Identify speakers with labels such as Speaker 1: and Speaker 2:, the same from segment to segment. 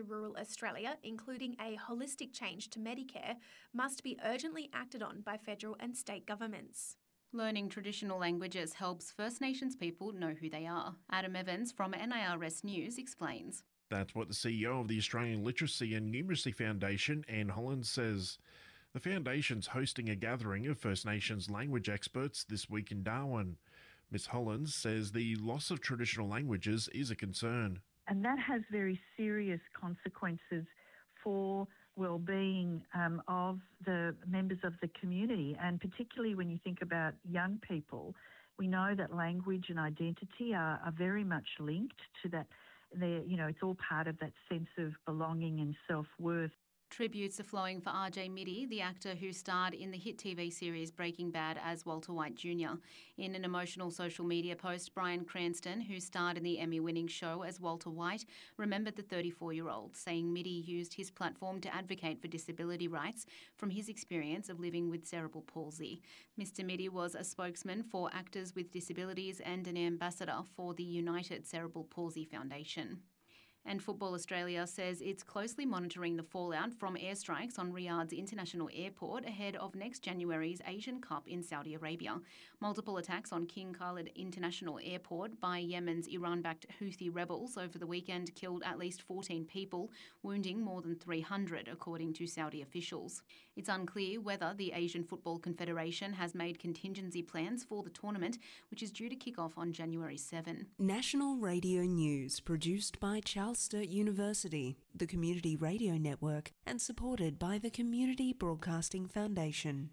Speaker 1: rural Australia, including a holistic change to Medicare, must be urgently acted on by federal and state governments.
Speaker 2: Learning traditional languages helps First Nations people know who they are. Adam Evans from NIRS News explains.
Speaker 3: That's what the CEO of the Australian Literacy and Numeracy Foundation, Anne Hollands, says. The foundation's hosting a gathering of First Nations language experts this week in Darwin. Ms Hollands says the loss of traditional languages is a concern.
Speaker 4: And that has very serious consequences for well-being of the members of the community, and particularly when you think about young people. We know that language and identity are very much linked to that. It's all part of that sense of belonging and self-worth.
Speaker 2: Tributes are flowing for RJ Mitte, the actor who starred in the hit TV series Breaking Bad as Walter White Jr. In an emotional social media post, Bryan Cranston, who starred in the Emmy-winning show as Walter White, remembered the 34-year-old, saying Mitte used his platform to advocate for disability rights from his experience of living with cerebral palsy. Mr Mitte was a spokesman for actors with disabilities and an ambassador for the United Cerebral Palsy Foundation. And Football Australia says it's closely monitoring the fallout from airstrikes on Riyadh's international airport ahead of next January's Asian Cup in Saudi Arabia. Multiple attacks on King Khalid International Airport by Yemen's Iran-backed Houthi rebels over the weekend killed at least 14 people, wounding more than 300, according to Saudi officials. It's unclear whether the Asian Football Confederation has made contingency plans for the tournament, which is due to kick off on January 7.
Speaker 5: National Radio News, produced by Charles Sturt University, the Community Radio Network, and supported by the Community Broadcasting Foundation.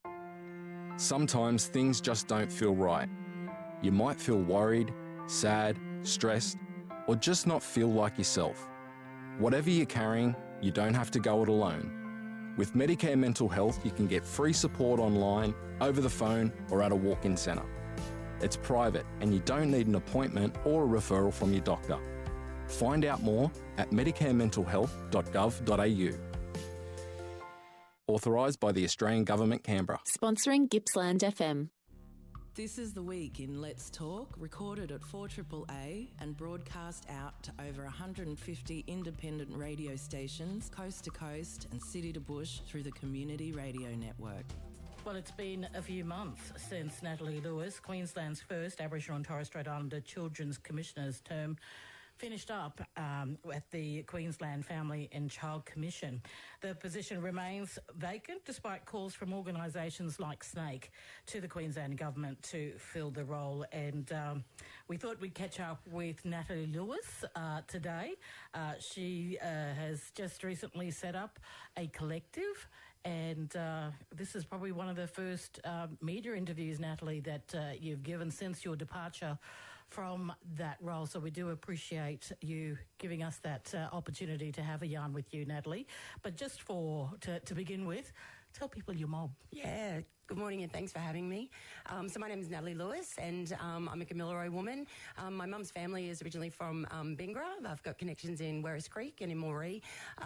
Speaker 6: Sometimes things just don't feel right. You might feel worried, sad, stressed, or just not feel like yourself. Whatever you're carrying, you don't have to go it alone. With Medicare Mental Health, you can get free support online, over the phone, or at a walk-in centre. It's private and you don't need an appointment or a referral from your doctor. Find out more at medicarementalhealth.gov.au. Authorised by the Australian Government, Canberra.
Speaker 7: Sponsoring Gippsland FM.
Speaker 8: This is The Week in Let's Talk, recorded at 4AAA and broadcast out to over 150 independent radio stations, coast to coast and city to bush through the Community Radio Network.
Speaker 9: Well, it's been a few months since Natalie Lewis, Queensland's first Aboriginal and Torres Strait Islander Children's Commissioner's term, finished up at the Queensland Family and Child Commission. The position remains vacant despite calls from organisations like SNAKE to the Queensland Government to fill the role. And we thought we'd catch up with Natalie Lewis today. She has just recently set up a collective, and this is probably one of the first media interviews, Natalie, that you've given since your departure from that role. So we do appreciate you giving us that opportunity to have a yarn with you, Natalie. But just to begin with, tell people your mob.
Speaker 10: Yeah, good morning and thanks for having me. So my name is Natalie Lewis and I'm a Kamilaroi woman. My mum's family is originally from Bingra. I've got connections in Werris Creek and in Moree.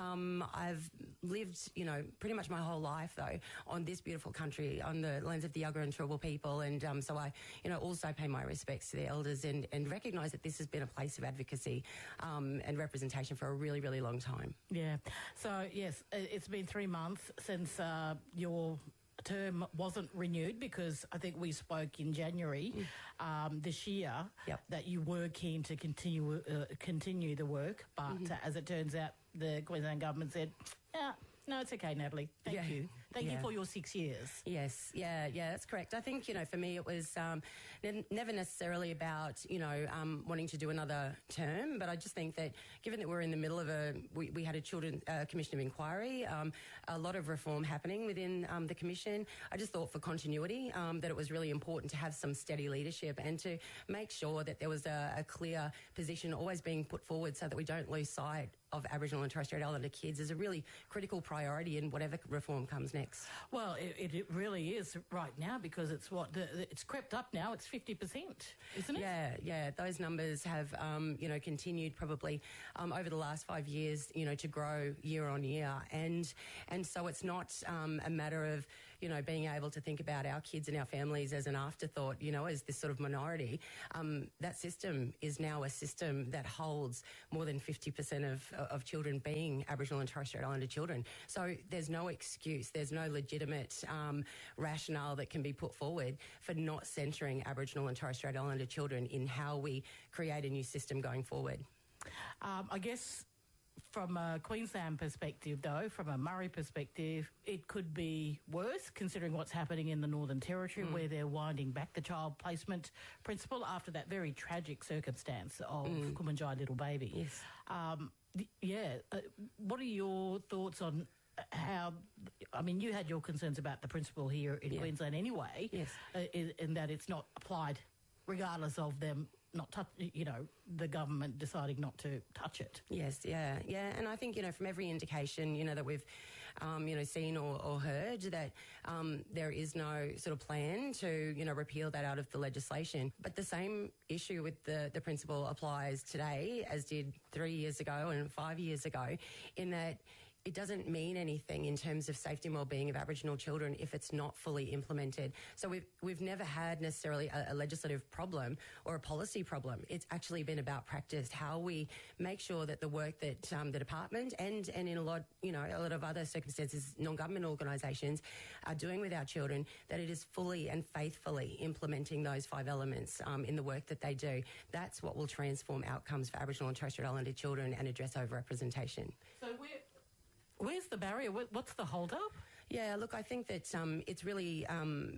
Speaker 10: I've lived, pretty much my whole life, though, on this beautiful country, on the lands of the Yagara and Turrbal people. And so I, also pay my respects to the elders and recognise that this has been a place of advocacy and representation for a really, really long time.
Speaker 9: Yeah. So, yes, it's been 3 months since your term wasn't renewed, because I think we spoke in January this year that you were keen to continue the work, but as it turns out, the Queensland Government said, no, it's okay, Natalie. Thank you. Thank you for your 6 years.
Speaker 10: Yes, that's correct. I think, for me it was never necessarily about, wanting to do another term, but I just think that given that we're in the middle of we had a Children's Commission of Inquiry, a lot of reform happening within the Commission, I just thought for continuity that it was really important to have some steady leadership and to make sure that there was a clear position always being put forward so that we don't lose sight of Aboriginal and Torres Strait Islander kids as a really critical priority in whatever reform comes next.
Speaker 9: Well, it really is right now, because it's it's crept up now. It's 50%, isn't it?
Speaker 10: Yeah. Those numbers have, continued probably over the last 5 years, to grow year on year. And so it's not a matter of, being able to think about our kids and our families as an afterthought, as this sort of minority, that system is now a system that holds more than 50% of children being Aboriginal and Torres Strait Islander children. So there's no excuse, there's no legitimate rationale that can be put forward for not centring Aboriginal and Torres Strait Islander children in how we create a new system going forward.
Speaker 9: I guess from a Queensland perspective, though, from a Murray perspective, it could be worse considering what's happening in the Northern Territory where they're winding back the child placement principle after that very tragic circumstance of Kumanjai little baby.
Speaker 10: Yes.
Speaker 9: What are your thoughts on how, you had your concerns about the principle here in Queensland anyway, in that it's not applied regardless of them not touch, the government deciding not to touch it.
Speaker 10: Yes, yeah. And I think, from every indication, that we've, seen or heard that there is no sort of plan to, repeal that out of the legislation. But the same issue with the principle applies today as did 3 years ago and 5 years ago, in that it doesn't mean anything in terms of safety and wellbeing of Aboriginal children if it's not fully implemented. So we've never had necessarily a legislative problem or a policy problem. It's actually been about practice, how we make sure that the work that the department and in a lot of other circumstances, non-government organisations are doing with our children, that it is fully and faithfully implementing those 5 elements in the work that they do. That's what will transform outcomes for Aboriginal and Torres Strait Islander children and address overrepresentation.
Speaker 9: So where's the barrier? What's the hold-up?
Speaker 10: Yeah, look, I think that it's really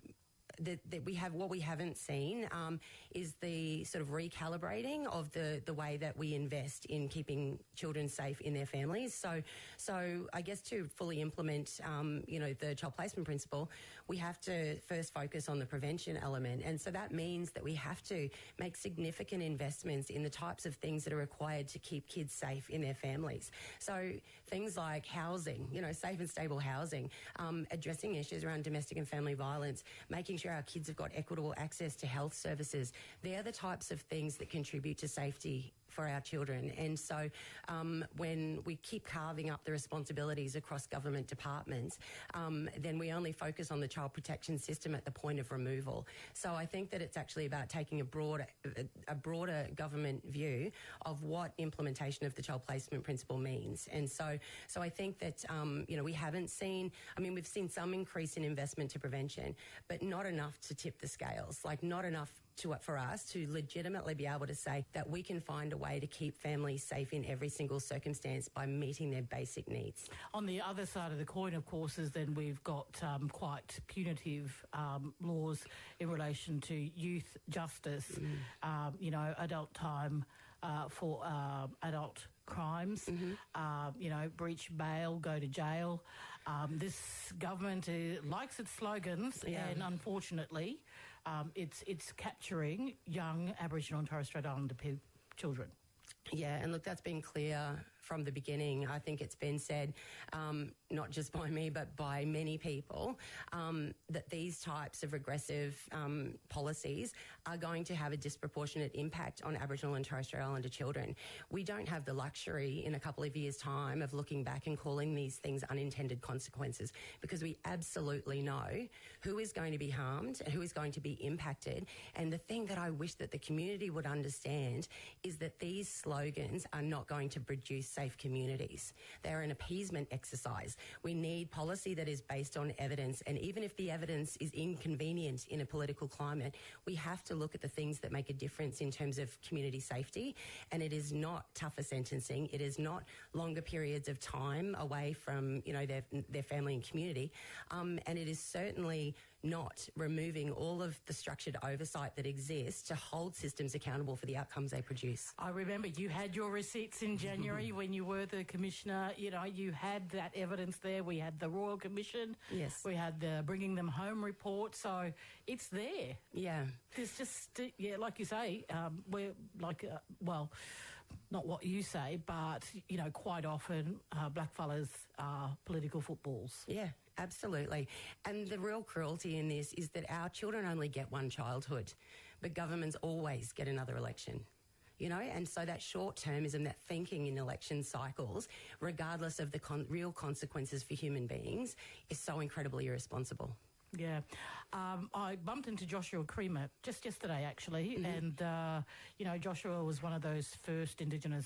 Speaker 10: that we have, what we haven't seen is the sort of recalibrating of the way that we invest in keeping children safe in their families. So I guess to fully implement, the child placement principle, we have to first focus on the prevention element. And so that means that we have to make significant investments in the types of things that are required to keep kids safe in their families. So things like housing, safe and stable housing, addressing issues around domestic and family violence, making sure our kids have got equitable access to health services. They're the types of things that contribute to safety for our children. And so when we keep carving up the responsibilities across government departments, then we only focus on the child protection system at the point of removal. So I think that it's actually about taking a broader government view of what implementation of the child placement principle means. And so I think that, we haven't seen, we've seen some increase in investment to prevention, but not enough to tip the scales, not enough for us to legitimately be able to say that we can find a way to keep families safe in every single circumstance by meeting their basic needs.
Speaker 9: On the other side of the coin, of course, is then we've got quite punitive laws in relation to youth justice, adult time for adult crimes, breach bail, go to jail. This government likes its slogans, and unfortunately, it's capturing young Aboriginal and Torres Strait Islander children.
Speaker 10: Yeah, and look, that's been clear from the beginning. I think it's been said, not just by me, but by many people, that these types of regressive policies are going to have a disproportionate impact on Aboriginal and Torres Strait Islander children. We don't have the luxury in a couple of years' time of looking back and calling these things unintended consequences, because we absolutely know who is going to be harmed and who is going to be impacted. And the thing that I wish that the community would understand is that these slogans are not going to produce safe communities. They're an appeasement exercise. We need policy that is based on evidence, and even if the evidence is inconvenient in a political climate, we have to look at the things that make a difference in terms of community safety, and it is not tougher sentencing. It is not longer periods of time away from, their family and community, and it is certainly not removing all of the structured oversight that exists to hold systems accountable for the outcomes they produce.
Speaker 9: I remember you had your receipts in January when you were the Commissioner. You had that evidence there. We had the Royal Commission.
Speaker 10: Yes.
Speaker 9: We had the Bringing Them Home report. So it's there.
Speaker 10: Yeah.
Speaker 9: There's just, like you say, we're like, not what you say, but, quite often blackfellas are political footballs.
Speaker 10: Yeah, absolutely. And the real cruelty in this is that our children only get one childhood, but governments always get another election. And so that short-termism, that thinking in election cycles, regardless of the real consequences for human beings, is so incredibly irresponsible.
Speaker 9: Yeah. I bumped into Joshua Creamer just yesterday, actually, and, Joshua was one of those first Indigenous,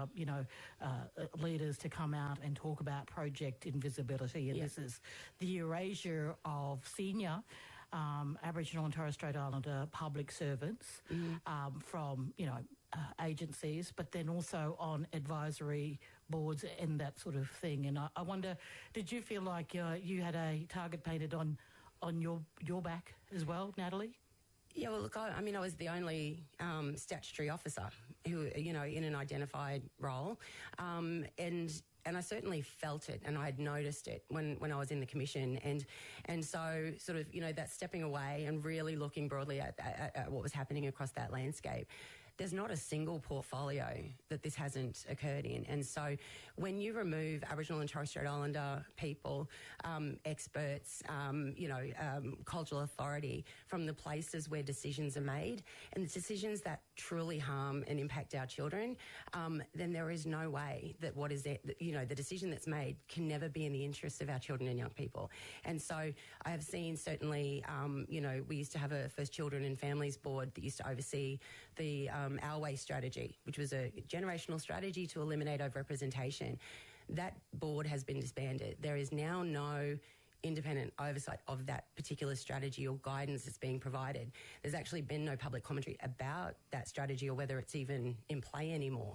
Speaker 9: leaders to come out and talk about Project Invisibility, and this is the erasure of senior Aboriginal and Torres Strait Islander public servants from, agencies, but then also on advisory boards and that sort of thing. And I wonder, did you feel like you had a target painted on your back as well, Natalie?
Speaker 10: Yeah, well, look, I was the only statutory officer who, in an identified role, and I certainly felt it, and I had noticed it when I was in the commission, and so sort of that stepping away and really looking broadly at what was happening across that landscape. There's not a single portfolio that this hasn't occurred in. And so when you remove Aboriginal and Torres Strait Islander people, experts, cultural authority from the places where decisions are made, and the decisions that truly harm and impact our children, then there is no way that the decision that's made can never be in the interests of our children and young people. And so I have seen certainly, we used to have a First Children and Families Board that used to oversee the Our Way strategy, which was a generational strategy to eliminate overrepresentation. That board has been disbanded. There is now no independent oversight of that particular strategy or guidance that's being provided. There's actually been no public commentary about that strategy or whether it's even in play anymore.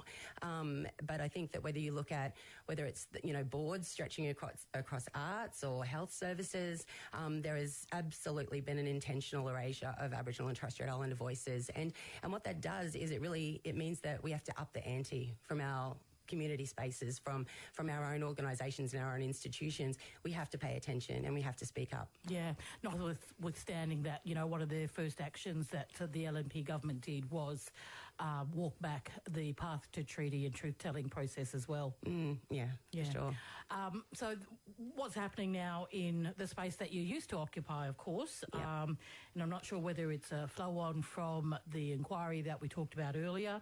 Speaker 10: But I think that whether you look at whether it's boards stretching across arts or health services, there has absolutely been an intentional erasure of Aboriginal and Torres Strait Islander voices. And what that does is it means that we have to up the ante from our community spaces, from our own organisations and our own institutions. We have to pay attention and we have to speak up.
Speaker 9: Yeah, notwithstanding that, one of the first actions that the LNP government did was walk back the path to treaty and truth-telling process as well.
Speaker 10: Yeah, sure.
Speaker 9: So what's happening now in the space that you used to occupy, of course, and I'm not sure whether it's a flow-on from the inquiry that we talked about earlier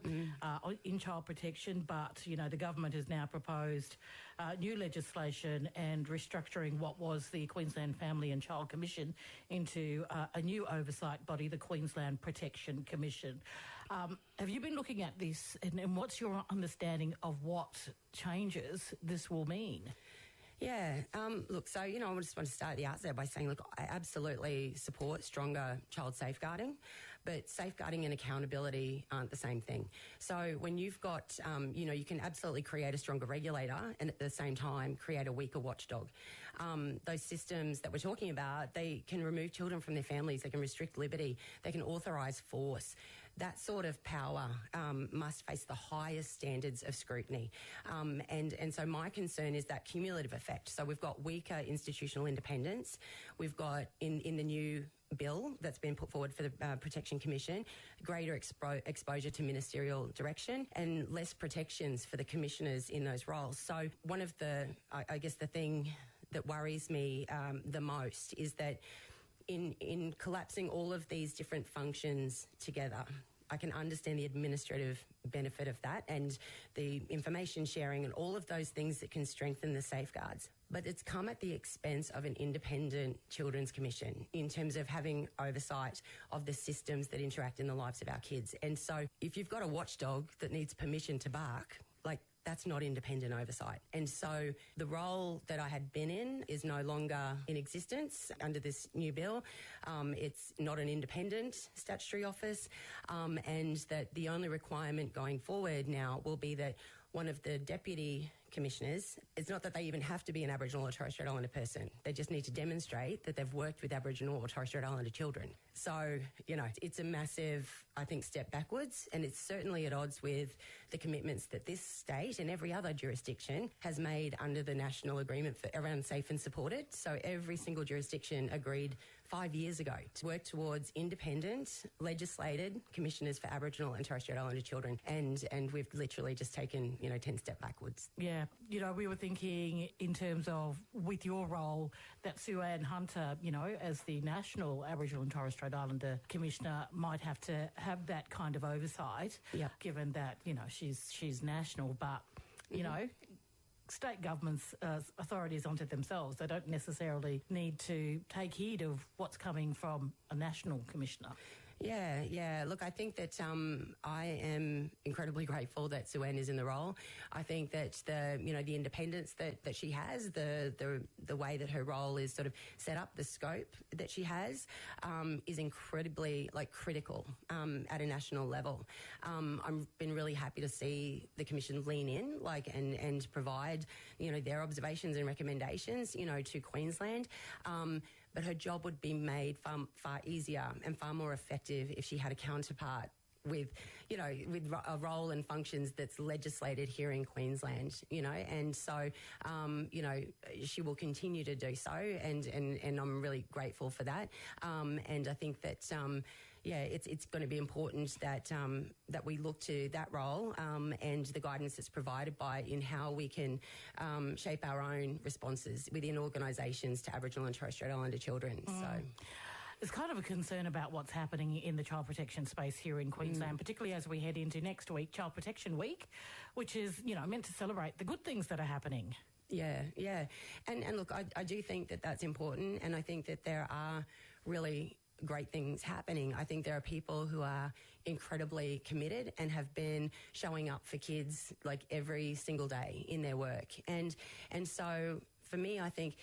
Speaker 9: in child protection, but, the government has now proposed new legislation and restructuring what was the Queensland Family and Child Commission into a new oversight body, the Queensland Protection Commission. Have you been looking at this, and what's your understanding of what changes this will mean?
Speaker 10: Yeah, look, so, I just want to start at the outset by saying, look, I absolutely support stronger child safeguarding, but safeguarding and accountability aren't the same thing. So when you've got, you can absolutely create a stronger regulator and at the same time create a weaker watchdog. Those systems that we're talking about, they can remove children from their families, they can restrict liberty, they can authorise force. That sort of power must face the highest standards of scrutiny. And so my concern is that cumulative effect. So we've got weaker institutional independence. We've got in the new bill that's been put forward for the Protection Commission, greater exposure to ministerial direction and less protections for the commissioners in those roles. So one of the thing that worries me the most is that in collapsing all of these different functions together, I can understand the administrative benefit of that and the information sharing and all of those things that can strengthen the safeguards. But it's come at the expense of an independent Children's Commission in terms of having oversight of the systems that interact in the lives of our kids. And so if you've got a watchdog that needs permission to bark, that's not independent oversight. And so the role that I had been in is no longer in existence under this new bill. It's not an independent statutory office, and that the only requirement going forward now will be that one of the deputy commissioners, it's not that they even have to be an Aboriginal or Torres Strait Islander person. They just need to demonstrate that they've worked with Aboriginal or Torres Strait Islander children. So, it's a massive, I think, step backwards, and it's certainly at odds with the commitments that this state and every other jurisdiction has made under the National Agreement around Safe and Supported. So every single jurisdiction agreed 5 years ago to work towards independent, legislated commissioners for Aboriginal and Torres Strait Islander children. And we've literally just taken, 10 steps backwards.
Speaker 9: Yeah. We were thinking in terms of, with your role, that Sue-Ann Hunter, as the National Aboriginal and Torres Strait Islander Commissioner might have to have that kind of oversight, given that, she's national. But, state governments, authorities onto themselves. They don't necessarily need to take heed of what's coming from a national commissioner.
Speaker 10: Yeah. Look, I think that I am incredibly grateful that Sue-Ann is in the role. I think that the independence that she has, the way that her role is sort of set up, the scope that she has, is incredibly critical at a national level. I've been really happy to see the Commission lean in and provide their observations and recommendations to Queensland. But her job would be made far easier and far more effective if she had a counterpart with a role and functions that's legislated here in Queensland, and so, she will continue to do so, and I'm really grateful for that. And I think that, it's going to be important that we look to that role and the guidance that's provided in how we can shape our own responses within organisations to Aboriginal and Torres Strait Islander children. So.
Speaker 9: There's kind of a concern about what's happening in the child protection space here in Queensland, particularly as we head into next week, Child Protection Week, which is, meant to celebrate the good things that are happening.
Speaker 10: Yeah. And look, I do think that that's important, and I think that there are really great things happening. I think there are people who are incredibly committed and have been showing up for kids every single day in their work. And so for me, I think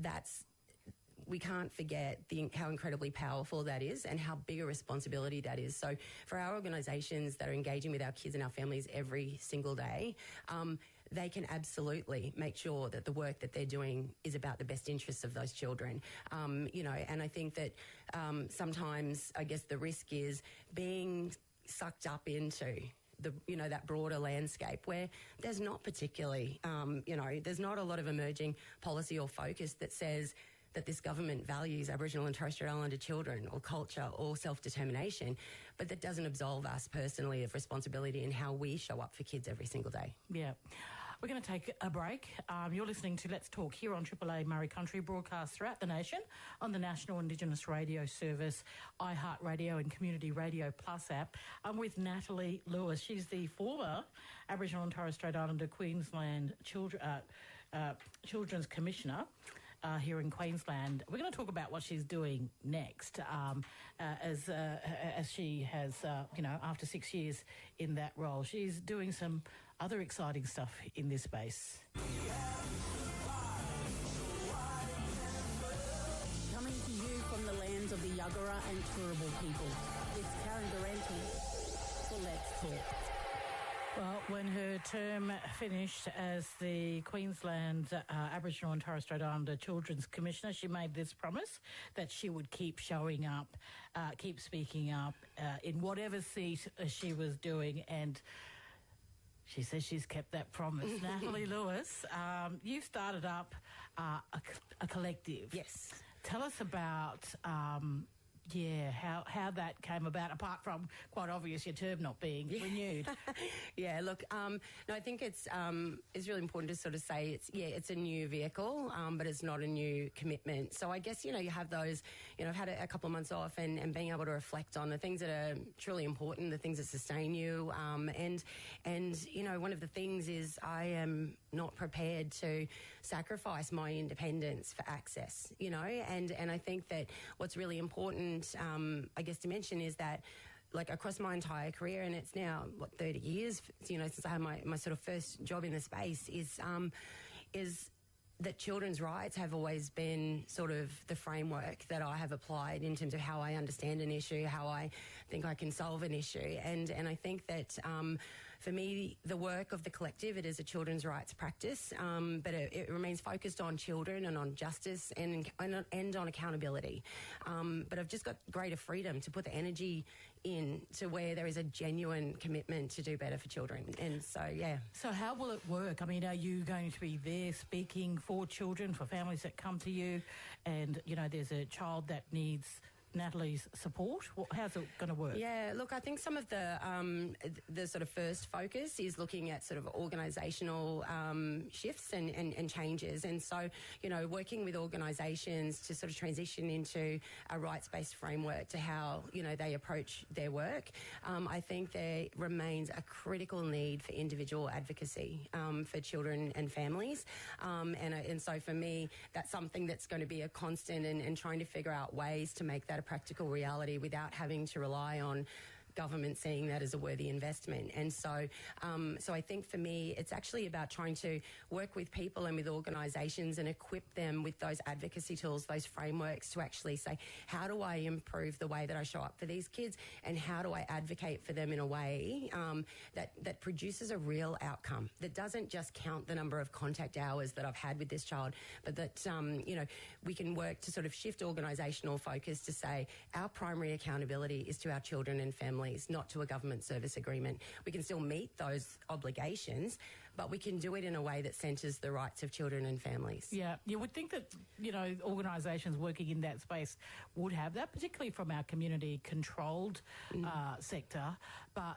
Speaker 10: we can't forget how incredibly powerful that is and how big a responsibility that is. So for our organisations that are engaging with our kids and our families every single day, they can absolutely make sure that the work that they're doing is about the best interests of those children. And I think that sometimes, I guess, the risk is being sucked up into that broader landscape where there's not particularly, there's not a lot of emerging policy or focus that says that this government values Aboriginal and Torres Strait Islander children or culture or self-determination, but that doesn't absolve us personally of responsibility in how we show up for kids every single day.
Speaker 9: Yeah. We're going to take a break. You're listening to Let's Talk here on Triple A Murray Country, broadcast throughout the nation on the National Indigenous Radio Service, iHeartRadio and Community Radio Plus app. I'm with Natalie Lewis. She's the former Aboriginal and Torres Strait Islander Queensland Children's Commissioner here in Queensland. We're going to talk about what she's doing next as she has, after 6 years in that role. She's doing some other exciting stuff in this space.
Speaker 11: Coming to you from the lands of the Yuggera and Turrbal people, it's Karen Durante for Let's Talk.
Speaker 9: Well, when her term finished as the Queensland Aboriginal and Torres Strait Islander Children's Commissioner, she made this promise that she would keep showing up, keep speaking up in whatever seat she was doing, and she says she's kept that promise. Natalie Lewis, you've started up a collective.
Speaker 10: Yes.
Speaker 9: Tell us about how that came about, apart from, quite obvious, your term not being renewed.
Speaker 10: Yeah, look, no, I think it's really important to sort of say it's a new vehicle, but it's not a new commitment. So I guess, you have those, I've had a couple of months off and being able to reflect on the things that are truly important, the things that sustain you. And one of the things is I am not prepared to sacrifice my independence for access, and I think that what's really important, I guess, to mention is that across my entire career, and it's now 30 years, since I had my sort of first job in the space, is that children's rights have always been sort of the framework that I have applied in terms of how I understand an issue, how I think I can solve an issue, and I think that for me, the work of the collective, it is a children's rights practice, but it remains focused on children and on justice and on accountability. But I've just got greater freedom to put the energy in to where there is a genuine commitment to do better for children. And so, yeah.
Speaker 9: So how will it work? I mean, are you going to be there speaking for children, for families that come to you, and, there's a child that needs Natalie's support? How's it going to work?
Speaker 10: Yeah, look, I think some of the sort of first focus is looking at sort of organisational shifts and changes. And so, working with organisations to sort of transition into a rights-based framework to how, they approach their work. I think there remains a critical need for individual advocacy for children and families. And so for me, that's something that's going to be a constant and trying to figure out ways to make that a practical reality without having to rely on government seeing that as a worthy investment. And so I think for me, it's actually about trying to work with people and with organisations and equip them with those advocacy tools, those frameworks to actually say, how do I improve the way that I show up for these kids, and how do I advocate for them in a way that produces a real outcome, that doesn't just count the number of contact hours that I've had with this child, but that, we can work to sort of shift organisational focus to say our primary accountability is to our children and families, not to a government service agreement. We can still meet those obligations, but we can do it in a way that centres the rights of children and families.
Speaker 9: Yeah, you would think that, organisations working in that space would have that, particularly from our community-controlled sector. But,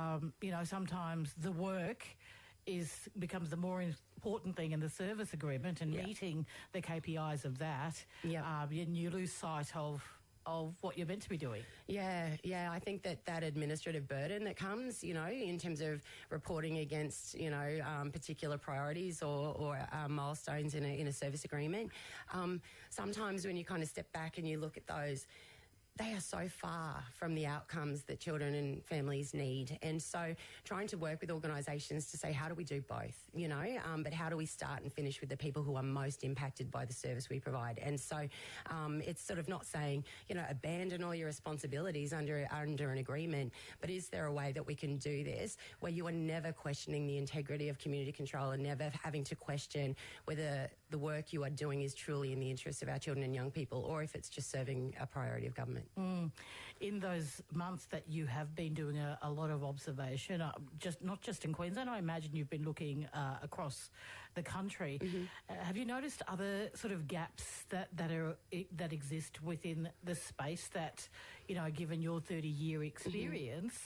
Speaker 9: sometimes the work becomes the more important thing in the service agreement and meeting the KPIs of that. And you lose sight of what you're meant to be doing. Yeah, I think that administrative burden that comes, in terms of reporting against, particular priorities or milestones in a service agreement. Sometimes when you kind of step back and you look at those, they are so far from the outcomes that children and families need. And so trying to work with organisations to say, how do we do both, but how do we start and finish with the people who are most impacted by the service we provide? And so it's sort of not saying, abandon all your responsibilities under an agreement, but is there a way that we can do this where you are never questioning the integrity of community control and never having to question whether the work you are doing is truly in the interests of our children and young people, or if it's just serving a priority of government? In those months that you have been doing a lot of observation, not just in Queensland, I imagine you've been looking across the country. Have you noticed other sort of gaps that exist within the space that, given your 30-year experience,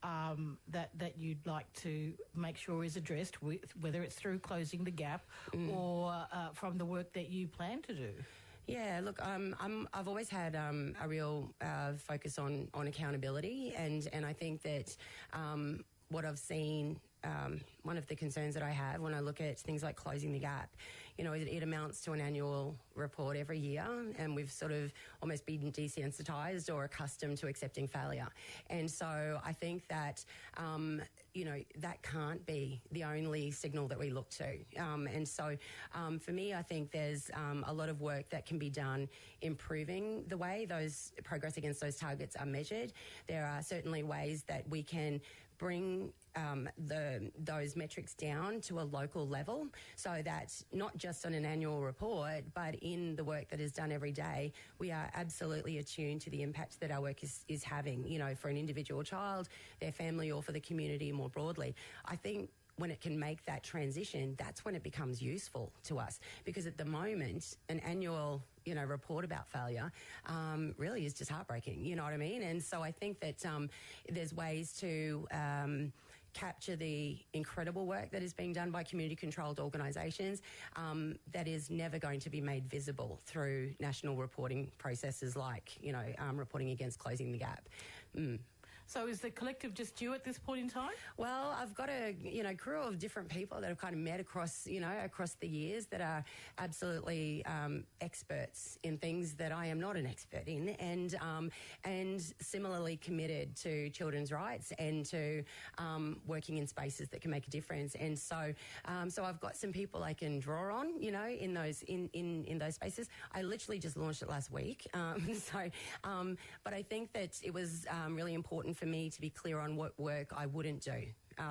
Speaker 9: that you'd like to make sure is addressed, whether it's through closing the gap or from the work that you plan to do? Yeah, look, I've always had a real focus on accountability, and I think that what I've seen, one of the concerns that I have when I look at things like closing the gap, it amounts to an annual report every year, and we've sort of almost been desensitised or accustomed to accepting failure. And so I think that, that can't be the only signal that we look to. And so for me, I think there's a lot of work that can be done improving the way those progress against those targets are measured. There are certainly ways that we can bring those metrics down to a local level, so that not just on an annual report, but in the work that is done every day, we are absolutely attuned to the impact that our work is having, for an individual child, their family, or for the community more broadly. I think when it can make that transition, that's when it becomes useful to us. Because at the moment, an annual report about failure really is just heartbreaking, you know what I mean? And so I think that there's ways to capture the incredible work that is being done by community-controlled organisations that is never going to be made visible through national reporting processes like, reporting against closing the gap. So is the collective just you at this point in time? Well, I've got a crew of different people that have kind of met across the years that are absolutely experts in things that I am not an expert in, and similarly committed to children's rights and to working in spaces that can make a difference. And so I've got some people I can draw on, in those spaces. I literally just launched it last week. But I think that it was really important for me to be clear on what work I wouldn't do,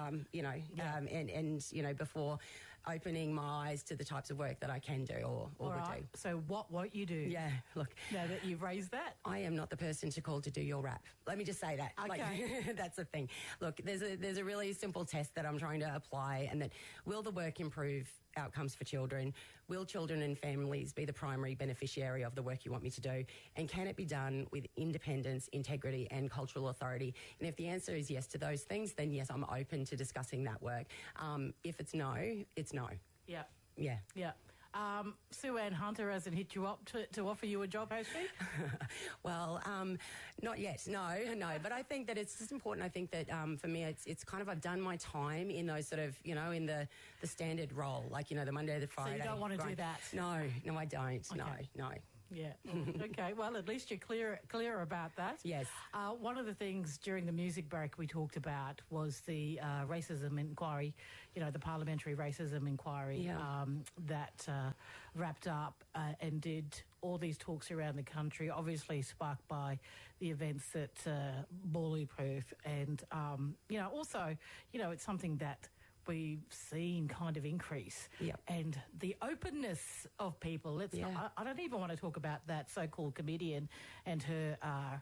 Speaker 9: before opening my eyes to the types of work that I can do or would do. So what won't you do? Yeah, look. Now that you've raised that. I am not the person to call to do your rap. Let me just say that. Okay. That's the thing. Look, there's a really simple test that I'm trying to apply, and that will the work improve
Speaker 10: outcomes for children? Will children and families be the primary beneficiary of the work you want me to do? And can it be done with independence, integrity and cultural authority? And if the answer is yes to those things, then yes, I'm open to discussing that work. If it's no, it's no.
Speaker 9: Yeah.
Speaker 10: Yeah.
Speaker 9: Yeah. Sue Ann Hunter hasn't hit you up to offer you a job, has she?
Speaker 10: Well, not yet, no. But I think that it's just important. I think that for me, it's kind of, I've done my time in those sort of, in the standard role, like, the Monday to the Friday.
Speaker 9: So you don't want to do that?
Speaker 10: No, I don't. Okay. No.
Speaker 9: Yeah. Okay. Well, at least you're clear about that.
Speaker 10: Yes.
Speaker 9: One of the things during the music break we talked about was the racism inquiry, the parliamentary racism inquiry that wrapped up and did all these talks around the country, obviously sparked by the events at Bulletproof. And, also, it's something that we've seen kind of increase.
Speaker 10: Yep.
Speaker 9: And the openness of people. I don't even want to talk about that so-called comedian and her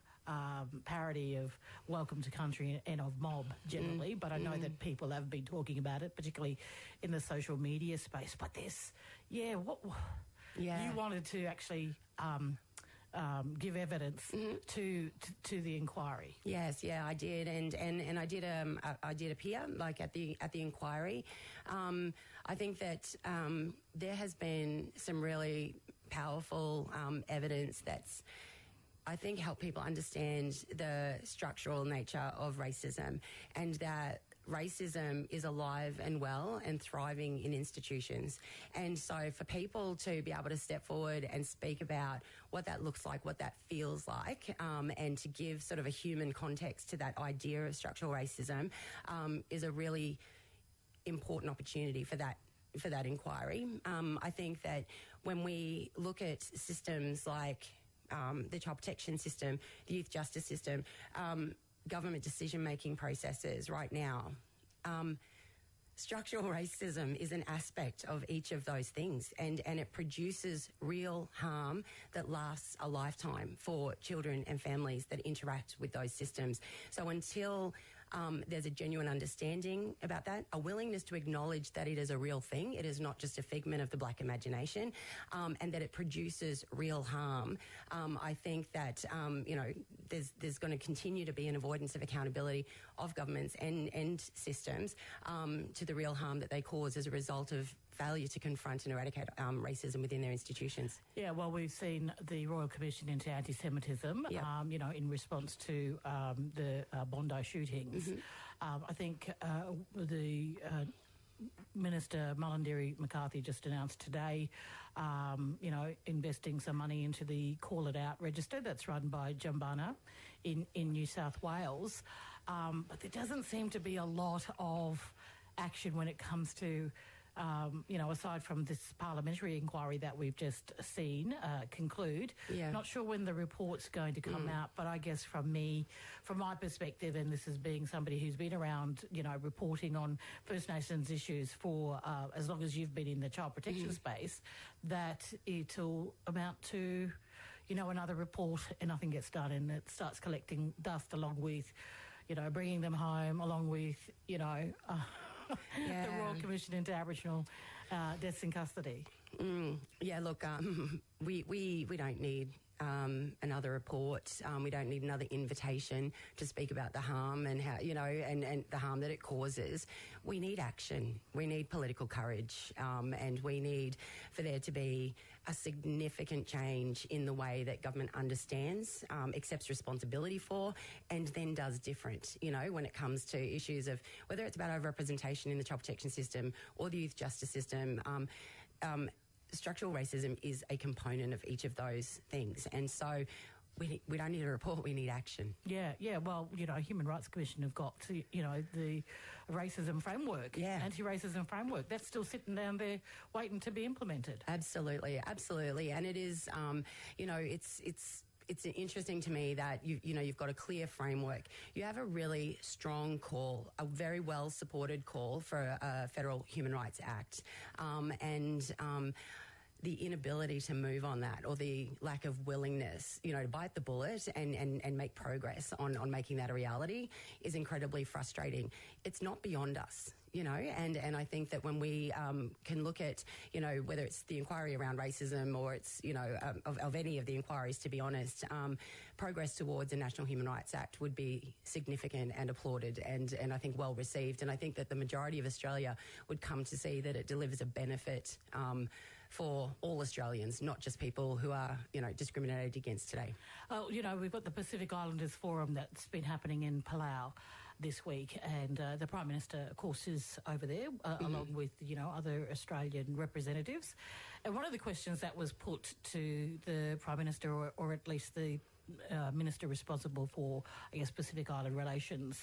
Speaker 9: parody of Welcome to Country and of Mob generally, but I know that people have been talking about it, particularly in the social media space. But you wanted to actually give evidence to the inquiry.
Speaker 10: Yes, I did, and I did appear like at the inquiry. I think that there has been some really powerful evidence that's, I think, helped people understand the structural nature of racism, and that racism is alive and well and thriving in institutions. And so for people to be able to step forward and speak about what that looks like, what that feels like, and to give sort of a human context to that idea of structural racism is a really important opportunity for that inquiry. I think that when we look at systems like the child protection system, the youth justice system, government decision-making processes right now, structural racism is an aspect of each of those things, and it produces real harm that lasts a lifetime for children and families that interact with those systems. So until there's a genuine understanding about that, a willingness to acknowledge that it is a real thing, it is not just a figment of the black imagination, and that it produces real harm, I think that, there's going to continue to be an avoidance of accountability of governments and systems to the real harm that they cause as a result of failure to confront and eradicate racism within their institutions.
Speaker 9: Yeah, well, we've seen the Royal Commission into Anti-Semitism, in response to the Bondi shootings. I think the Minister Mullenderi McCarthy just announced today, investing some money into the Call It Out register that's run by Jumbana in New South Wales. But there doesn't seem to be a lot of action when it comes to aside from this parliamentary inquiry that we've just seen conclude. Not sure when the report's going to come out, but I guess from my perspective, and this is being somebody who's been around, reporting on First Nations issues for as long as you've been in the child protection space, that it'll amount to, another report and nothing gets done, and it starts collecting dust along with, bringing them home, along with, the Royal Commission into Aboriginal deaths in custody.
Speaker 10: Look, we don't need another report. We don't need another invitation to speak about the harm and how, and the harm that it causes. We need action. We need political courage, and we need for there to be a significant change in the way that government understands, accepts responsibility for, and then does different, when it comes to issues of whether it's about overrepresentation in the child protection system or the youth justice system. Structural racism is a component of each of those things. And so we don't need a report, we need action.
Speaker 9: Yeah. Well, Human Rights Commission have got, the racism framework, anti-racism framework. That's still sitting down there waiting to be implemented.
Speaker 10: Absolutely. And it is, it's interesting to me that you've got a clear framework. You have a really strong call, a very well supported call for a Federal Human Rights Act, and the inability to move on that, or the lack of willingness, to bite the bullet and make progress on making that a reality is incredibly frustrating. It's not beyond us. you know, and I think that when we can look at, you know, whether it's the inquiry around racism or it's, you know, of any of the inquiries, to be honest, progress towards a National Human Rights Act would be significant and applauded and I think well received. And I think that the majority of Australia would come to see that it delivers a benefit for all Australians, not just people who are, you know, discriminated against today.
Speaker 9: You know, we've got the Pacific Islanders Forum that's been happening in Palau this week, and the Prime Minister, of course, is over there, along with, you know, other Australian representatives. And one of the questions that was put to the Prime Minister, or at least the Minister responsible for, I guess, Pacific Island relations,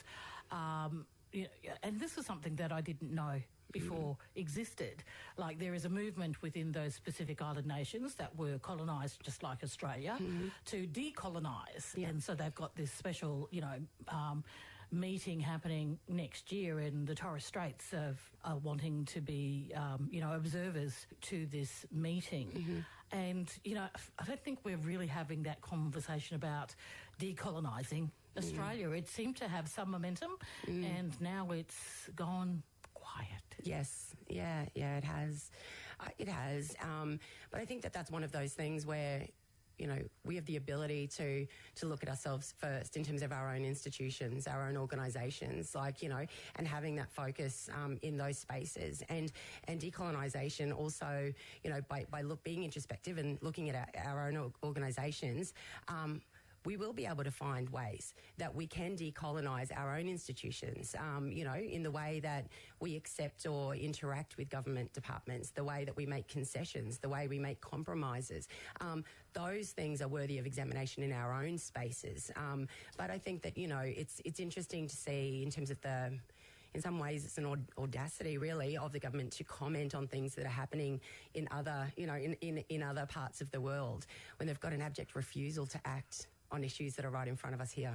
Speaker 9: you know, and this was something that I didn't know before existed. Like, there is a movement within those Pacific Island nations that were colonised just like Australia to decolonise. And so they've got this special, you know, meeting happening next year, and the Torres Straits are wanting to be, you know, observers to this meeting. And, you know, I don't think we're really having that conversation about decolonising Australia. It seemed to have some momentum, and now it's gone quiet.
Speaker 10: Yes, yeah, it has. It has. But I think that that's one of those things where, you know, we have the ability to look at ourselves first in terms of our own institutions, our own organisations, like, you know, and having that focus in those spaces. And decolonisation also, you know, by being introspective and looking at our own organisations, we will be able to find ways that we can decolonise our own institutions, you know, in the way that we accept or interact with government departments, the way that we make concessions, the way we make compromises. Those things are worthy of examination in our own spaces. But I think that, you know, it's interesting to see in terms of in some ways, it's an audacity, really, of the government to comment on things that are happening in other, you know, in other parts of the world when they've got an abject refusal to act on issues that are right in front of us here.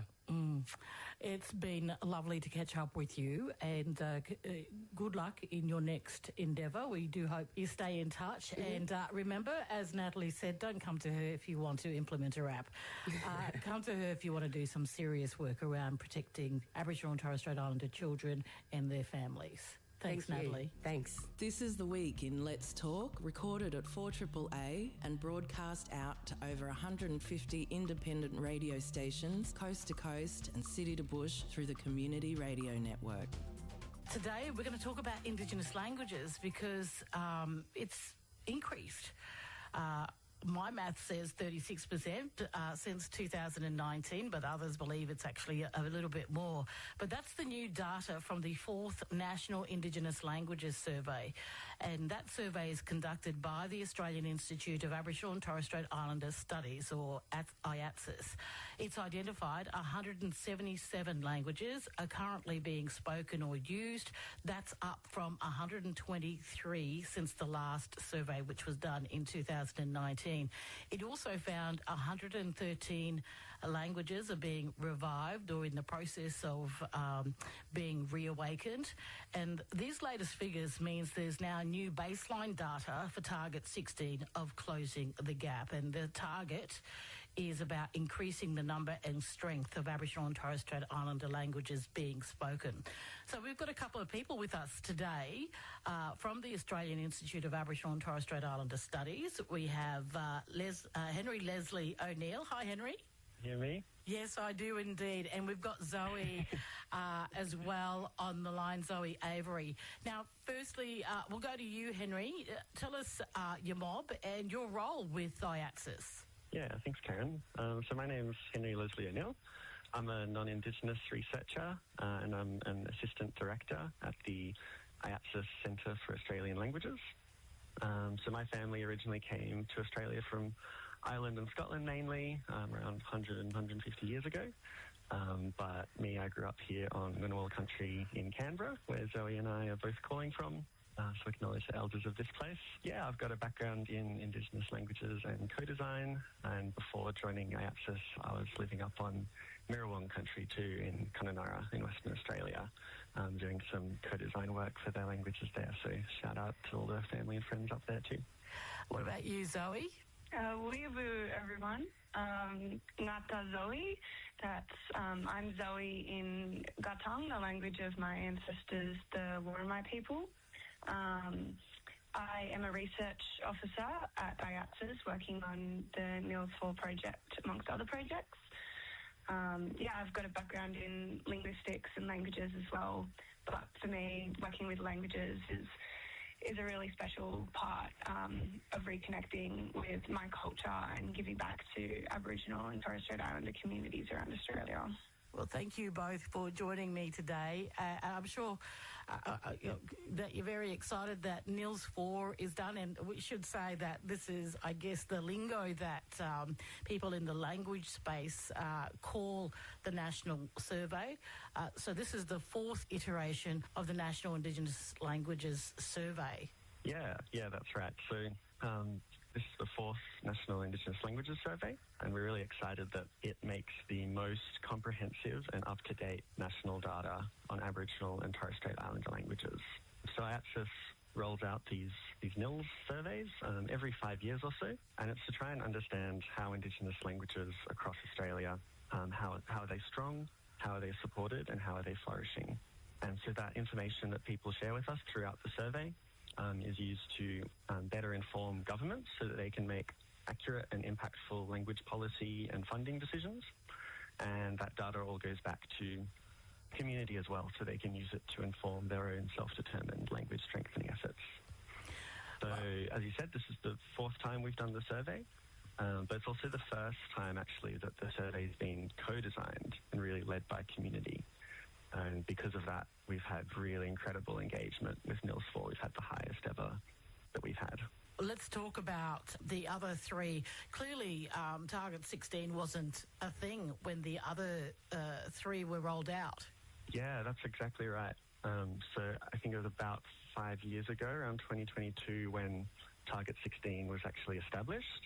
Speaker 9: It's been lovely to catch up with you, and good luck in your next endeavour. We do hope you stay in touch. And remember, as Natalie said, don't come to her if you want to implement a rap. Come to her if you want to do some serious work around protecting Aboriginal and Torres Strait Islander children and their families. Thanks, Natalie.
Speaker 10: Thanks.
Speaker 8: This is The Week in Let's Talk, recorded at 4AAA and broadcast out to over 150 independent radio stations, coast to coast and city to bush through the Community Radio Network.
Speaker 9: Today we're going to talk about Indigenous languages because it's increased. My math says 36% since 2019, but others believe it's actually a little bit more. But that's the new data from the 4th National Indigenous Languages Survey. And that survey is conducted by the Australian Institute of Aboriginal and Torres Strait Islander Studies, or IATSIS. It's identified 177 languages are currently being spoken or used. That's up from 123 since the last survey, which was done in 2019. It also found 113 languages are being revived or in the process of being reawakened. And these latest figures means there's now new baseline data for Target 16 of closing the gap. And the target is about increasing the number and strength of Aboriginal and Torres Strait Islander languages being spoken. So we've got a couple of people with us today from the Australian Institute of Aboriginal and Torres Strait Islander Studies. We have Henry Leslie O'Neill. Hi, Henry.
Speaker 12: Hear me?
Speaker 9: Yes, I do indeed. And we've got Zoe as well on the line, Zoe Avery. Now, firstly, we'll go to you, Henry. Tell us your mob and your role with IATSIS.
Speaker 12: Yeah, thanks, Karen. So my name's Henry Leslie O'Neill. I'm a non-Indigenous researcher and I'm an assistant director at the IATSIS Centre for Australian Languages. So my family originally came to Australia from Ireland and Scotland mainly, around 100 and 150 years ago. But me, I grew up here on Ngunnawal country in Canberra, where Zoe and I are both calling from. So acknowledge the elders of this place. Yeah, I've got a background in Indigenous languages and co-design, and before joining IATSIS, I was living up on Mirrawong country too in Kununurra in Western Australia, doing some co-design work for their languages there. So shout out to all the family and friends up there too.
Speaker 9: What about you, Zoe?
Speaker 13: Weeaboo, everyone. Ngata Zoe. I'm Zoe in Gatang, the language of my ancestors, the Worimi people. I am a research officer at IATSIS working on the Nils 4 project, amongst other projects. I've got a background in linguistics and languages as well, but for me, working with languages is a really special part of reconnecting with my culture and giving back to Aboriginal and Torres Strait Islander communities around Australia.
Speaker 9: Well, thank you both for joining me today. I'm sure that you're very excited that Nils 4 is done, and we should say that this is, I guess, the lingo that people in the language space call the National Survey. So this is the 4th iteration of the National Indigenous Languages Survey.
Speaker 12: Yeah, that's right. So this is the 4th National Indigenous Languages Survey, and we're really excited that it makes the most comprehensive and up-to-date national data on Aboriginal and Torres Strait Islander languages. So IATSIS rolls out these NILS surveys every 5 years or so, and it's to try and understand how Indigenous languages across Australia, how are they strong, how are they supported, and how are they flourishing. And so that information that people share with us throughout the survey is used to better inform governments so that they can make accurate and impactful language policy and funding decisions. And that data all goes back to community as well, so they can use it to inform their own self-determined language strengthening efforts. So, as you said, this is the 4th time we've done the survey, but it's also the first time, actually, that the survey's been co-designed and really led by community. And because of that, we've had really incredible engagement with NILS 4. We've had the highest ever that we've had.
Speaker 9: Let's talk about the other 3. Clearly, Target 16 wasn't a thing when the other 3 were rolled out.
Speaker 12: Yeah, that's exactly right. So I think it was about 5 years ago, around 2022, when Target 16 was actually established.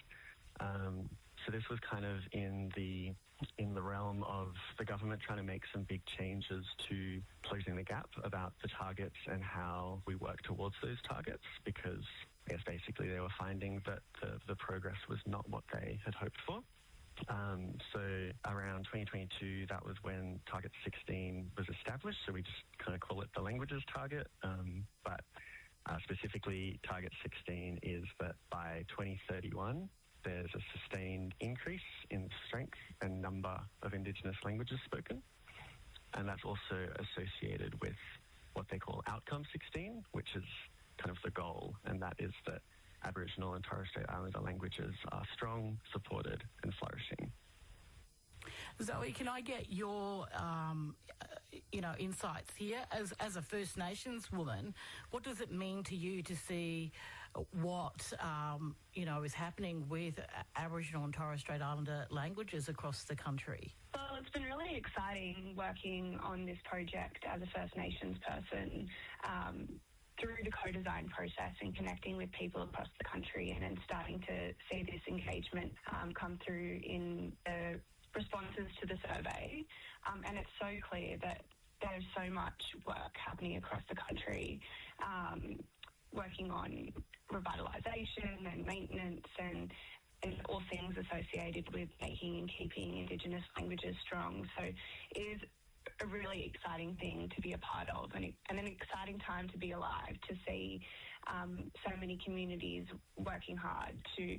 Speaker 12: So this was kind of in the realm of the government trying to make some big changes to closing the gap about the targets and how we work towards those targets, because I guess basically they were finding that the progress was not what they had hoped for. So around 2022, that was when Target 16 was established, so we just kind of call it the languages target. But specifically, Target 16 is that by 2031, there's a sustained increase in strength and number of Indigenous languages spoken. And that's also associated with what they call Outcome 16, which is kind of the goal, and that is that Aboriginal and Torres Strait Islander languages are strong, supported and flourishing.
Speaker 9: Zoe, can I get your insights here as a First Nations woman? What does it mean to you to see what is happening with Aboriginal and Torres Strait Islander languages across the country?
Speaker 13: Well, it's been really exciting working on this project as a First Nations person through the co-design process and connecting with people across the country, and then starting to see this engagement come through in the responses to the survey. And it's so clear that there's so much work happening across the country, working on revitalisation and maintenance and all things associated with making and keeping Indigenous languages strong. So it is a really exciting thing to be a part of, and an exciting time to be alive, to see so many communities working hard to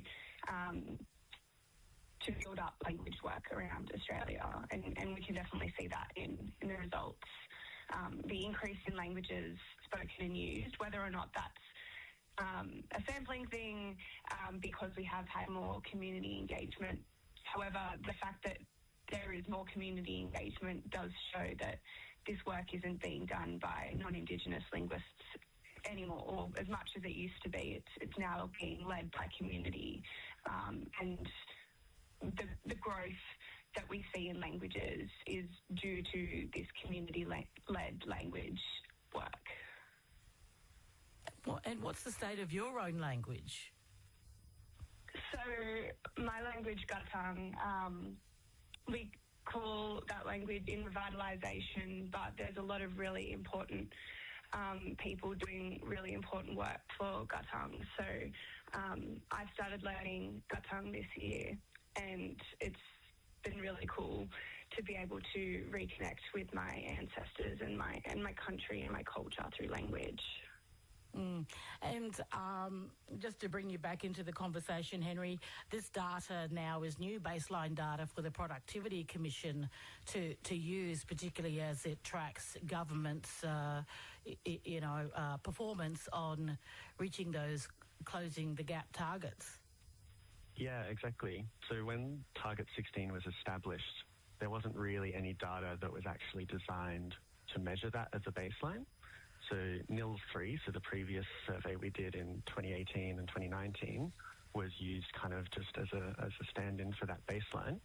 Speaker 13: build up language work around Australia, and we can definitely see that in the results. The increase in languages spoken and used, whether or not that's a sampling thing, because we have had more community engagement. However, the fact that there is more community engagement does show that this work isn't being done by non-Indigenous linguists anymore, or as much as it used to be. It's now being led by community, and the growth that we see in languages is due to this community-led language work.
Speaker 9: And what's the state of your own language?
Speaker 13: So my language, Gatang, we call that language in revitalisation, but there's a lot of really important people doing really important work for Gatang. So I started learning Gatang this year, and it's been really cool to be able to reconnect with my ancestors and my country and my culture through language.
Speaker 9: And just to bring you back into the conversation, Henry, this data now is new baseline data for the Productivity Commission to use, particularly as it tracks government's, performance on reaching those closing the gap targets.
Speaker 12: Yeah, exactly. So when Target 16 was established, there wasn't really any data that was actually designed to measure that as a baseline. So NILS 3, so the previous survey we did in 2018 and 2019, was used kind of just as a stand-in for that baseline.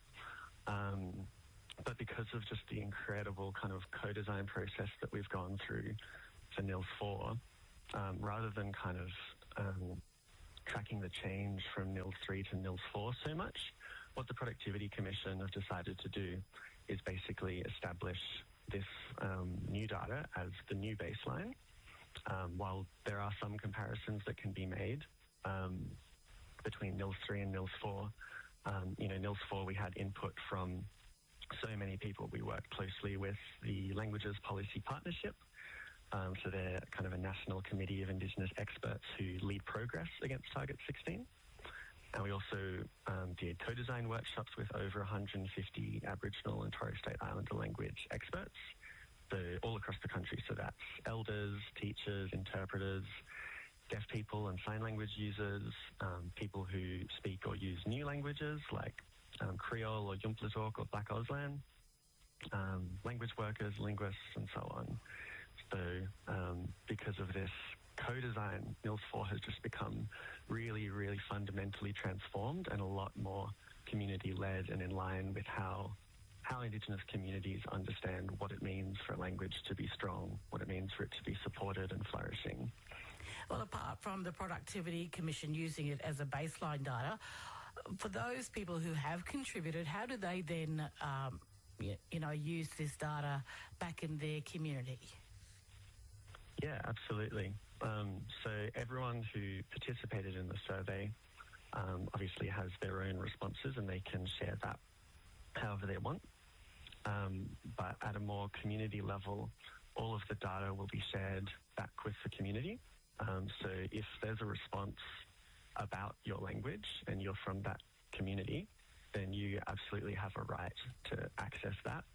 Speaker 12: But because of just the incredible kind of co-design process that we've gone through for NILS 4, rather than kind of tracking the change from NILS 3 to NILS 4 so much, what the Productivity Commission have decided to do is basically establish this new data as the new baseline. While there are some comparisons that can be made between NILS 3 and NILS 4, NILS 4 we had input from so many people. We worked closely with the Languages Policy Partnership, so they're kind of a national committee of Indigenous experts who lead progress against Target 16. And we also did co-design workshops with over 150 Aboriginal and Torres Strait Islander language experts, all across the country. So that's elders, teachers, interpreters, deaf people and sign language users, people who speak or use new languages like Creole or Yumplatalk or Black Auslan, language workers, linguists, and so on. So because of this co-design, NILS 4 has just become really, really fundamentally transformed and a lot more community-led and in line with how Indigenous communities understand what it means for a language to be strong, what it means for it to be supported and flourishing.
Speaker 9: Well, apart from the Productivity Commission using it as a baseline data, for those people who have contributed, how do they then, use this data back in their community?
Speaker 12: Yeah, absolutely. So everyone who participated in the survey obviously has their own responses and they can share that however they want. But at a more community level, all of the data will be shared back with the community. So if there's a response about your language and you're from that community, then you absolutely have a right to access that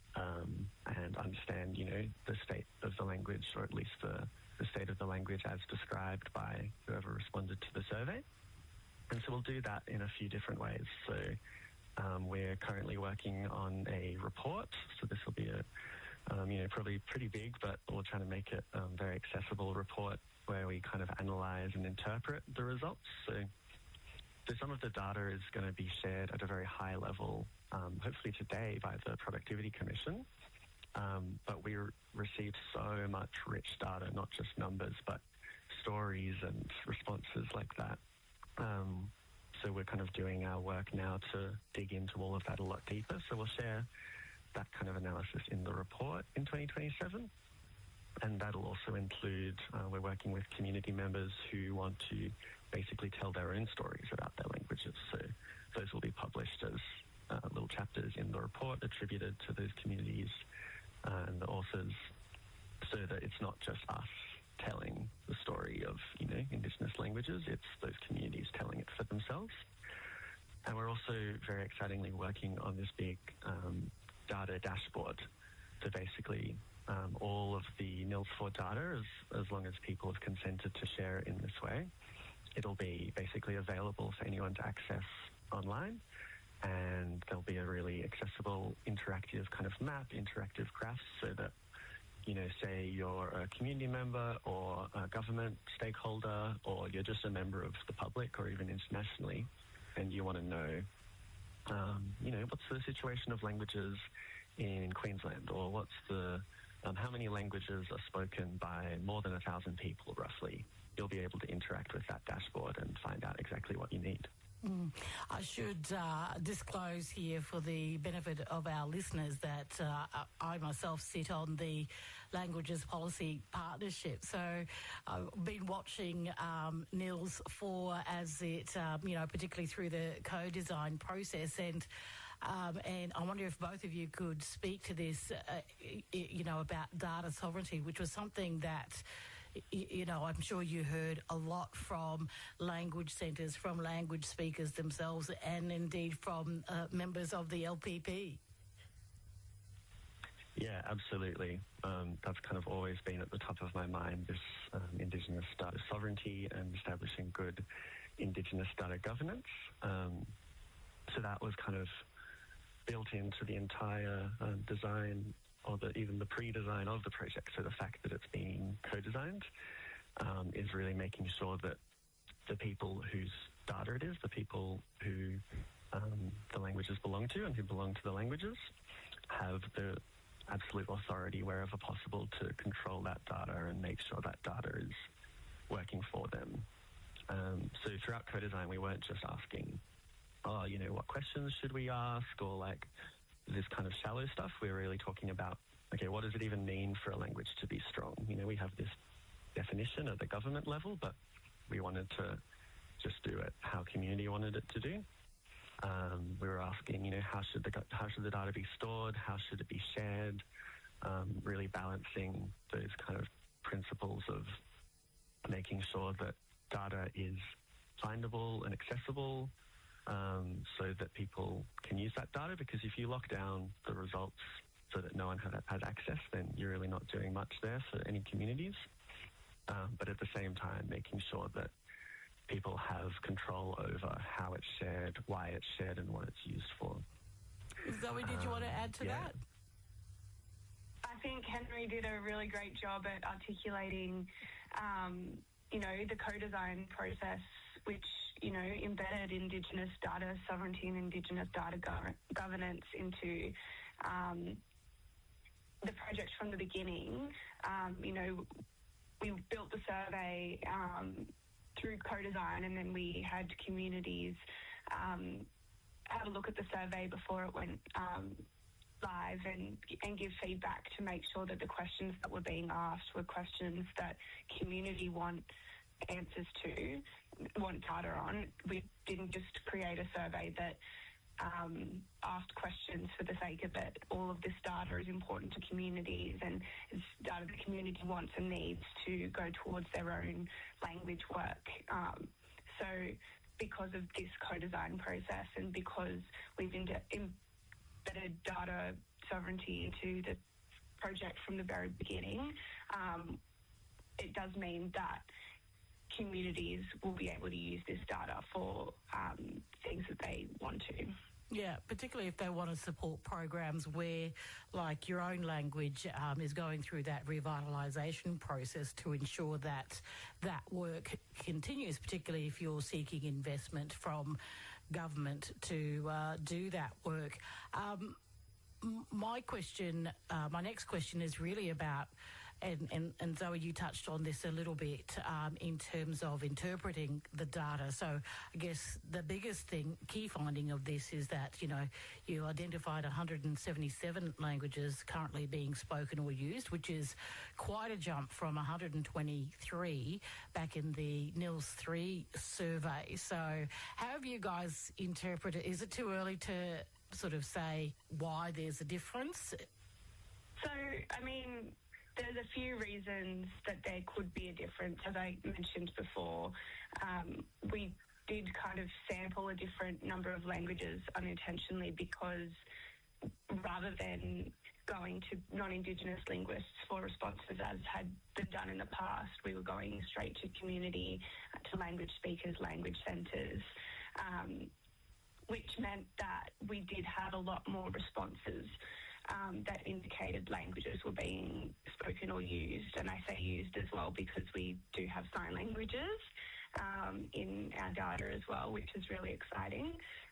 Speaker 12: and understand, the state of the language, or at least the state of the language as described by whoever responded to the survey. And so we'll do that in a few different ways. So we're currently working on a report. So this will be probably pretty big, but we're trying to make it a very accessible report where we kind of analyse and interpret the results. So some of the data is going to be shared at a very high level, hopefully today by the Productivity Commission. But we received so much rich data, not just numbers, but stories and responses like that. So we're kind of doing our work now to dig into all of that a lot deeper. So we'll share that kind of analysis in the report in 2027. And that'll also include, we're working with community members who want to basically tell their own stories about their languages. So those will be published as little chapters in the report attributed to those communities and the authors, so that it's not just us telling the story of, Indigenous languages, it's those communities telling it for themselves. And we're also very excitingly working on this big data dashboard. So basically all of the NILS 4 data, as long as people have consented to share it in this way, it'll be basically available for anyone to access online. And there'll be a really accessible, interactive kind of map, interactive graphs, so that, say you're a community member or a government stakeholder, or you're just a member of the public or even internationally, and you want to know, what's the situation of languages in Queensland, or what's the, how many languages are spoken by more than 1,000 people roughly. You'll be able to interact with that dashboard and find out exactly what you need.
Speaker 9: I should disclose here for the benefit of our listeners that I myself sit on the Languages Policy Partnership. So I've been watching NILS 4 as it, particularly through the co-design process, and I wonder if both of you could speak to this, about data sovereignty, which was something that, I'm sure you heard a lot from language centres, from language speakers themselves, and indeed from members of the LPP.
Speaker 12: Yeah, absolutely. That's kind of always been at the top of my mind, this Indigenous data sovereignty and establishing good Indigenous data governance. So that was kind of built into the entire design, or even the pre-design of the project. So the fact that it's being co-designed is really making sure that the people whose data it is, the people who the languages belong to and who belong to the languages, have the absolute authority wherever possible to control that data and make sure that data is working for them. So throughout co-design, we weren't just asking, what questions should we ask, or like this kind of shallow stuff. We're really talking about, okay, what does it even mean for a language to be strong? We have this definition at the government level, but we wanted to just do it how community wanted it to do. We were asking, how should the data be stored? How should it be shared? Really balancing those kind of principles of making sure that data is findable and accessible, so that people can use that data. Because if you lock down the results so that no one has access, then you're really not doing much there for any communities. But at the same time, making sure that people have control over how it's shared, why it's shared, and what it's used for.
Speaker 9: Zoe, did you want to add to that?
Speaker 13: I think Henry did a really great job at articulating, the co-design process, which, embedded Indigenous data sovereignty and Indigenous data governance into the project from the beginning. We built the survey through co-design, and then we had communities have a look at the survey before it went live and give feedback to make sure that the questions that were being asked were questions that community want answers to, want data on. We didn't just create a survey that asked questions for the sake of it. All of this data is important to communities, and it's data the community wants and needs to go towards their own language work. So because of this co-design process, and because we've embedded data sovereignty into the project from the very beginning, it does mean that communities will be able to use this data for things that they want to.
Speaker 9: Yeah, particularly if they want to support programs where, like, your own language is going through that revitalisation process to ensure that that work continues, particularly if you're seeking investment from government to do that work. My next question is really about, and Zoe, you touched on this a little bit in terms of interpreting the data. So I guess the biggest key finding of this is that, you identified 177 languages currently being spoken or used, which is quite a jump from 123 back in the NILS 3 survey. So how have you guys interpreted? Is it too early to sort of say why there's a difference?
Speaker 13: So, there's a few reasons that there could be a difference. As I mentioned before, we did kind of sample a different number of languages unintentionally, because rather than going to non-Indigenous linguists for responses as had been done in the past, we were going straight to community, to language speakers, language centres, which meant that we did have a lot more responses that indicated languages were being spoken or used. And I say used as well because we do have sign languages in our data as well, which is really exciting.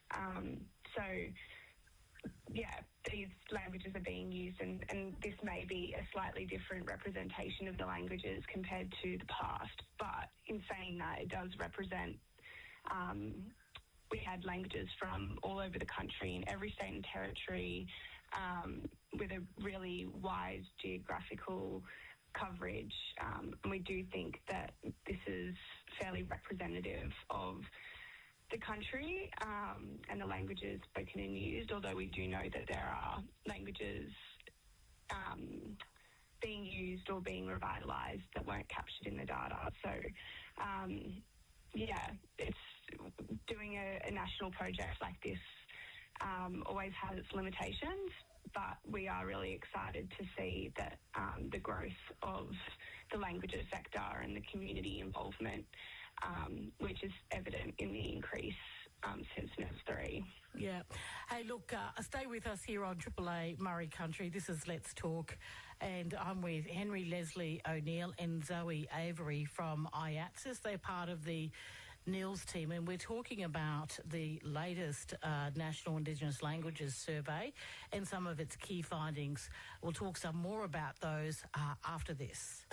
Speaker 13: These languages are being used, and this may be a slightly different representation of the languages compared to the past. But in saying that, it does represent, we had had languages from all over the country in every state and territory, with a really wide geographical coverage. And we do think that this is fairly representative of the country and the languages spoken and used, although we do know that there are languages being used or being revitalised that weren't captured in the data. So, it's doing a national project like this always has its limitations, but we are really excited to see that the growth of the languages sector and the community involvement, which is evident in the increase since NERS 3.
Speaker 9: Yeah. Hey, look, stay with us here on Triple A Murray Country. This is Let's Talk, and I'm with Henry Leslie O'Neill and Zoe Avery from IATSIS. They're part of the NILS team, and we're talking about the latest National Indigenous Languages Survey and some of its key findings. We'll talk some more about those after this.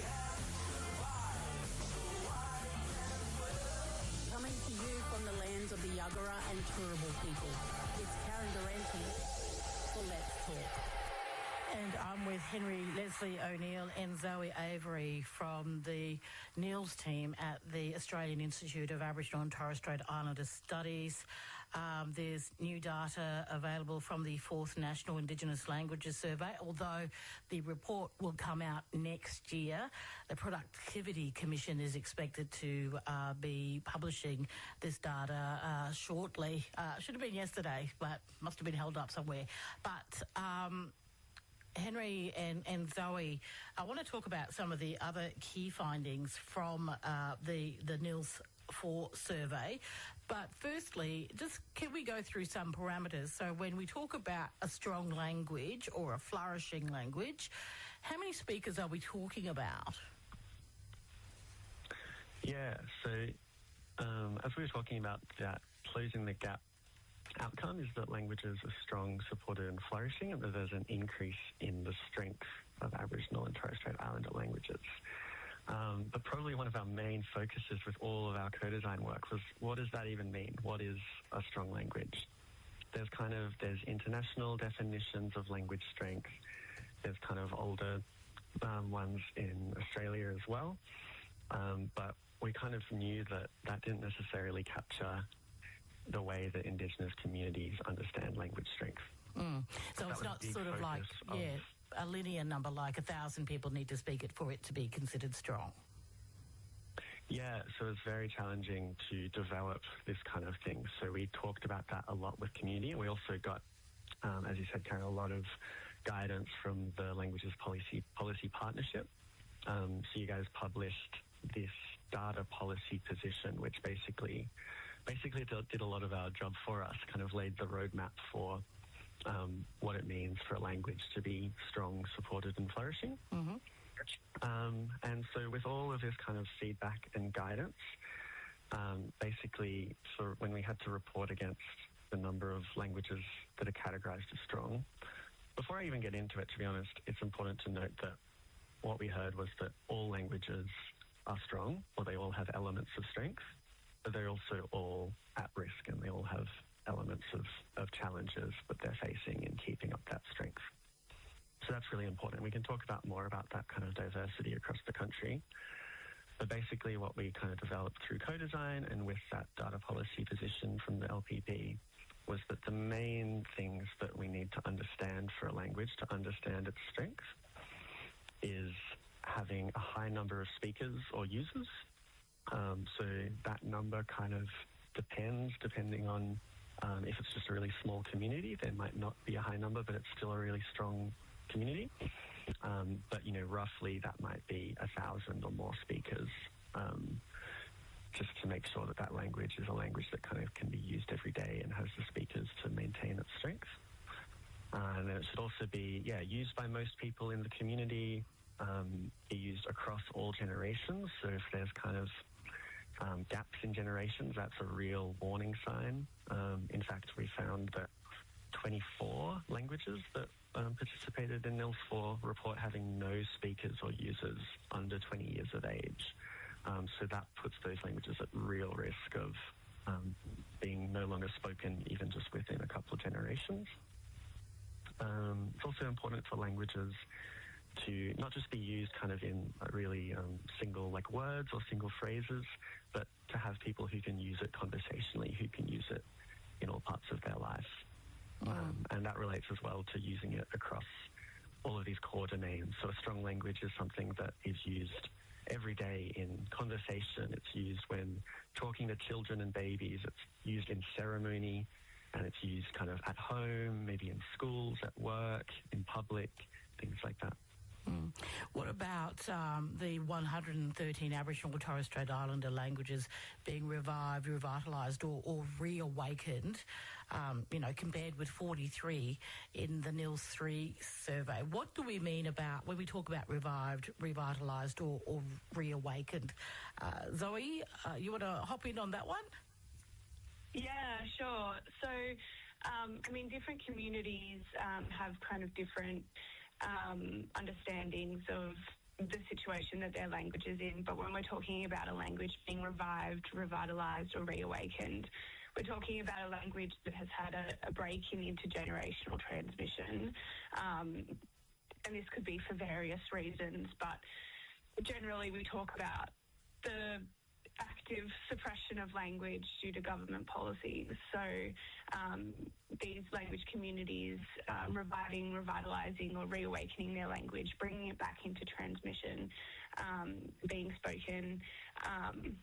Speaker 11: Coming to you from the lands of the Yuggera and Turrbal people, it's Karen Durante for Let's Talk.
Speaker 9: And I'm with Henry Leslie O'Neill and Zoe Avery from the NILS team at the Australian Institute of Aboriginal and Torres Strait Islander Studies. There's new data available from the 4th National Indigenous Languages Survey, although the report will come out next year. The Productivity Commission is expected to be publishing this data shortly. Should have been yesterday, but must have been held up somewhere. But Henry and Zoe, I want to talk about some of the other key findings from the NILS 4 survey. But firstly, just can we go through some parameters? So when we talk about a strong language or a flourishing language, how many speakers are we talking about?
Speaker 12: Yeah, so as we were talking about that, closing the gap outcome is that languages are strong, supported and flourishing, and that there's an increase in the strength of Aboriginal and Torres Strait Islander languages. But probably one of our main focuses with all of our co-design work was, what does that even mean? What is a strong language? There's international definitions of language strength. There's kind of older ones in Australia as well. But we kind of knew that didn't necessarily capture the way that Indigenous communities understand language strength.
Speaker 9: So it's not sort of like, a linear number, like 1,000 people need to speak it for it to be considered strong.
Speaker 12: Yeah, so it's very challenging to develop this kind of thing. So we talked about that a lot with community. We also got, as you said, Karen, a lot of guidance from the Languages Policy Partnership. So you guys published this data policy position, which basically did a lot of our job for us, kind of laid the roadmap for what it means for a language to be strong, supported and flourishing.
Speaker 9: Mm-hmm.
Speaker 12: And so with all of this kind of feedback and guidance, basically for when we had to report against the number of languages that are categorised as strong, before I even get into it, to be honest, it's important to note that what we heard was that all languages are strong, or they all have elements of strength, but they're also all at risk, and they all have elements of challenges that they're facing in keeping up that strength. So that's really important. We can talk more about that kind of diversity across the country. But basically what we kind of developed through co-design and with that data policy position from the LPP was that the main things that we need to understand for a language to understand its strength is having a high number of speakers or users. So that number kind of depending on if it's just a really small community, there might not be a high number, but it's still a really strong community. But, roughly that might be 1,000 or more speakers, just to make sure that language is a language that kind of can be used every day and has the speakers to maintain its strength. And it should also be, used by most people in the community, be used across all generations. So if there's kind of gaps in generations, that's a real warning sign. In fact, we found that 24 languages that participated in NILS 4 report having no speakers or users under 20 years of age. So that puts those languages at real risk of being no longer spoken even just within a couple of generations. It's also important for languages to not just be used kind of in really single like words or single phrases, but to have people who can use it conversationally, who can use it in all parts of their life. And that relates as well to using it across all of these core domains. So a strong language is something that is used every day in conversation. It's used when talking to children and babies. It's used in ceremony, and it's used kind of at home, maybe in schools, at work, in public, things like that.
Speaker 9: What about the 113 Aboriginal and Torres Strait Islander languages being revived, revitalised or reawakened, compared with 43 in the NILS 3 survey? What do we mean about when we talk about revived, revitalised or reawakened? Zoe, you want to hop in on that one?
Speaker 13: Yeah, sure. So, different communities have kind of different understandings of the situation that their language is in. But when we're talking about a language being revived, revitalised or reawakened, we're talking about a language that has had a break in intergenerational transmission. And this could be for various reasons, but generally we talk about the active suppression of language due to government policies. So these language communities reviving, revitalising or reawakening their language, bringing it back into transmission, being spoken